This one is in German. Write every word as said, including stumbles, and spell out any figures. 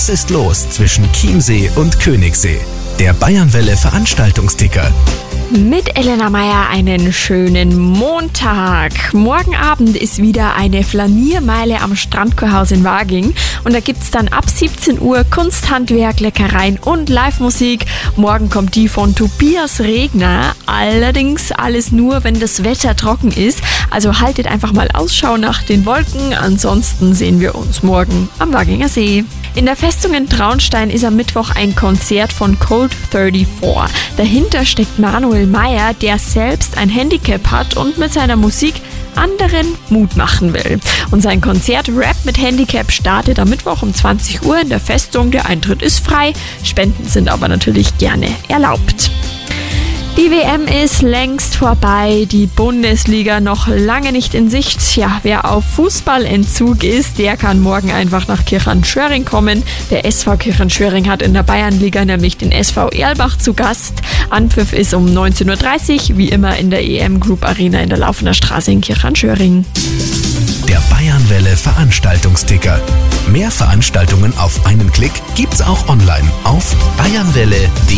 Was ist los zwischen Chiemsee und Königssee? Der Bayernwelle Veranstaltungsticker. Mit Elena Meyer einen schönen Montag. Morgen Abend ist wieder eine Flaniermeile am Strandkurhaus in Waging. Und da gibt's dann ab siebzehn Uhr Kunsthandwerk, Leckereien und Live-Musik. Morgen kommt die von Tobias Regner. Allerdings alles nur, wenn das Wetter trocken ist. Also haltet einfach mal Ausschau nach den Wolken. Ansonsten sehen wir uns morgen am Waginger See. In der Festung in Traunstein ist am Mittwoch ein Konzert von Cold vierunddreißig. Dahinter steckt Manuel Meyer, der selbst ein Handicap hat und mit seiner Musik anderen Mut machen will. Und sein Konzert Rap mit Handicap startet am Mittwoch um zwanzig Uhr in der Festung. Der Eintritt ist frei, Spenden sind aber natürlich gerne erlaubt. Die W M ist längst vorbei, die Bundesliga noch lange nicht in Sicht. Ja, wer auf Fußballentzug ist, der kann morgen einfach nach Kirchanschöring kommen. Der S V Kirchanschöring hat in der Bayernliga nämlich den S V Erlbach zu Gast. Anpfiff ist um neunzehn Uhr dreißig, wie immer in der E M Group Arena in der Laufener Straße in Kirchanschöring. Der Bayernwelle Veranstaltungsticker. Mehr Veranstaltungen auf einen Klick gibt's auch online auf bayernwelle punkt de.